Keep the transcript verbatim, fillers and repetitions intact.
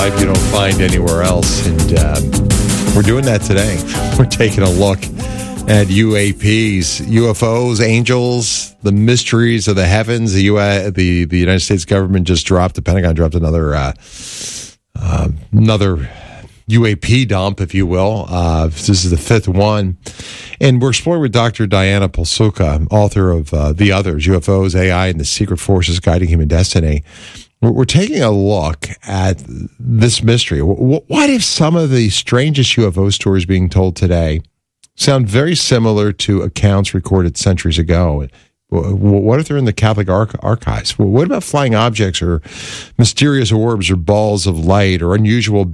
life you don't find anywhere else. And uh, we're doing that today. We're taking a look at U A Ps, U F Os, angels, the mysteries of the heavens. The, U S, the, the United States government just dropped, the Pentagon dropped another uh, uh, another U A P dump, if you will. Uh, this is the fifth one. And we're exploring with Doctor Diana Pasulka, author of uh, The Others, U F Os, A I, and the Secret Forces Guiding Human Destiny. We're, we're taking a look at this mystery. What if some of the strangest U F O stories being told today sound very similar to accounts recorded centuries ago? What if they're in the Catholic arch- archives? What about flying objects or mysterious orbs or balls of light or unusual